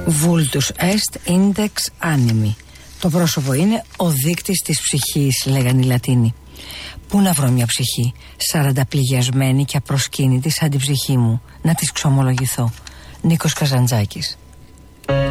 Vultus est index animi. Το πρόσωπο είναι ο δείκτης της ψυχής, λέγανε οι Λατίνοι. Πού να βρω μια ψυχή, σαρανταπληγιασμένη και απροσκύνητη σαν την ψυχή μου, να της ξομολογηθώ. Νίκος Καζαντζάκης.